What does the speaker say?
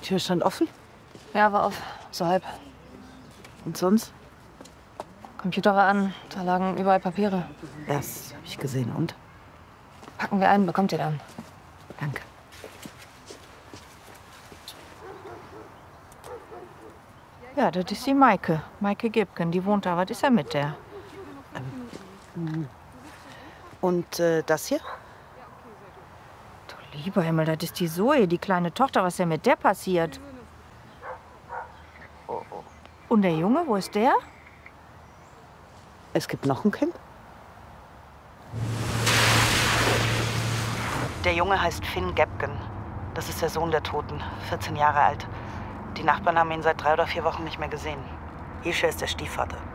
Tür stand offen? Ja, war auf. So halb. Und sonst? Computer war an. Da lagen überall Papiere. Das habe ich gesehen. Und? Packen wir ein, bekommt ihr dann. Danke. Ja, das ist die Maike. Maike Gibken, die wohnt da. Was ist da mit der? Und das hier? Du lieber Himmel, das ist die Zoe, die kleine Tochter. Was ist denn mit der passiert? Und der Junge, wo ist der? Es gibt noch ein Kind? Der Junge heißt Finn Gibken. Das ist der Sohn der Toten, 14 Jahre alt. Die Nachbarn haben ihn seit 3 oder 4 Wochen nicht mehr gesehen. Isha ist der Stiefvater.